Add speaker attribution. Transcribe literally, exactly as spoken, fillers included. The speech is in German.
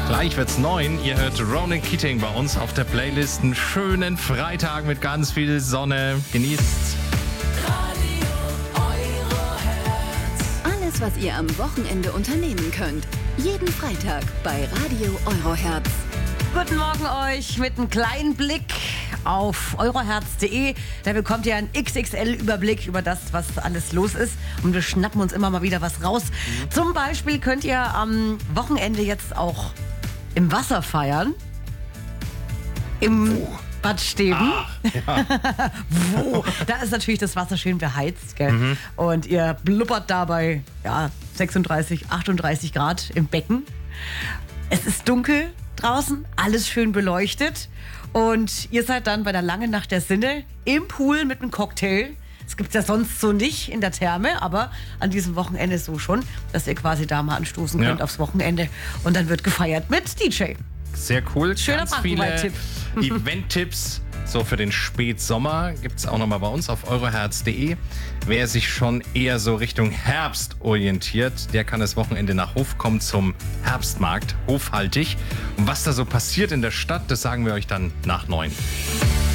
Speaker 1: Gleich wird's neun. Ihr hört Ronan Keating bei uns auf der Playlist. Einen schönen Freitag mit ganz viel Sonne. Genießt's.
Speaker 2: Alles, was ihr am Wochenende unternehmen könnt. Jeden Freitag bei Radio Eurohertz.
Speaker 3: Guten Morgen euch mit einem kleinen Blick auf eurohertz punkt de. Da bekommt ihr einen X X L-Überblick über das, was alles los ist. Und wir schnappen uns immer mal wieder was raus. Mhm. Zum Beispiel könnt ihr am Wochenende jetzt auch im Wasser feiern. Im oh. Bad Steben.
Speaker 1: Ah, ja.
Speaker 3: Wo? Da ist natürlich das Wasser schön beheizt. Gell? Mhm. Und ihr blubbert dabei ja, sechsunddreißig, achtunddreißig Grad im Becken. Es ist dunkel draußen, alles schön beleuchtet. Und ihr seid dann bei der langen Nacht der Sinne im Pool mit einem Cocktail. Das gibt es ja sonst so nicht in der Therme, aber an diesem Wochenende so schon, dass ihr quasi da mal anstoßen könnt ja. aufs Wochenende. Und dann wird gefeiert mit D J.
Speaker 1: Sehr cool.
Speaker 3: Schöner
Speaker 1: Ganz viele
Speaker 3: Tipp.
Speaker 1: Event-Tipps. So für den Spätsommer gibt es auch nochmal bei uns auf eurohertz punkt de. Wer sich schon eher so Richtung Herbst orientiert, der kann das Wochenende nach Hof kommen zum Herbstmarkt, hofhaltig. Und was da so passiert in der Stadt, das sagen wir euch dann nach neun.